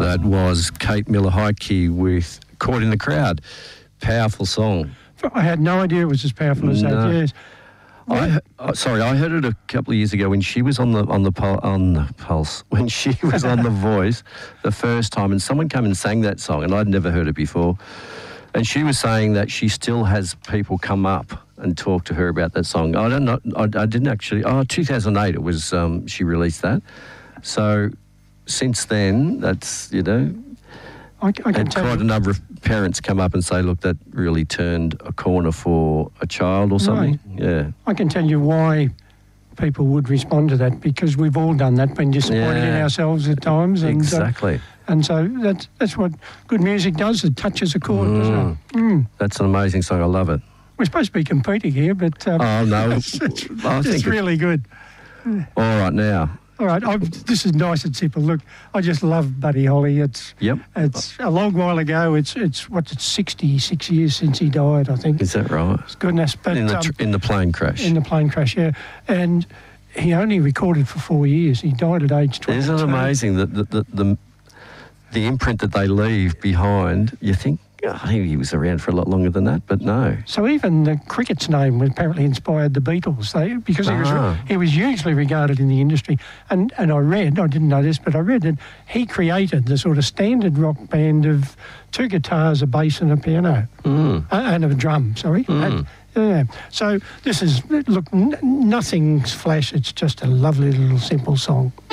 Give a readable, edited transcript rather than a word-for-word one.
that was Kate Miller-Heidke with Caught in the Crowd. Powerful song. I had no idea it was as powerful as that, yes. I heard it a couple of years ago when she was on the Pulse, when she was on The Voice the first time, and someone came and sang that song, and I'd never heard it before. And she was saying that she still has people come up and talk to her about that song. I don't know. I didn't actually. 2008 it was. She released that. So since then, that's I can tell quite a number of parents come up and say, look, that really turned a corner for a child or something. Right. Yeah. I can tell you why people would respond to that, because we've all done that, been disappointed in ourselves at times. And, exactly. And so that's what good music does. It touches a chord, doesn't it? Mm. That's an amazing song. I love it. We're supposed to be competing here, but oh no, it's really good. All right, now. All right, this is nice and simple. Look, I just love Buddy Holly. It's a long while ago. It's 66 years since he died, I think. Is that right? It's goodness, but in the plane crash. In the plane crash, yeah. And he only recorded for 4 years. He died at age 22. Isn't it amazing that the imprint that they leave behind? You think, he was around for a lot longer than that, but no. So even the cricket's name apparently inspired the Beatles, because he was hugely regarded in the industry. And I didn't know this, but I read that he created the sort of standard rock band of 2 guitars, a bass and a piano, and a drum, sorry. So this is, look, nothing's flash, it's just a lovely little simple song.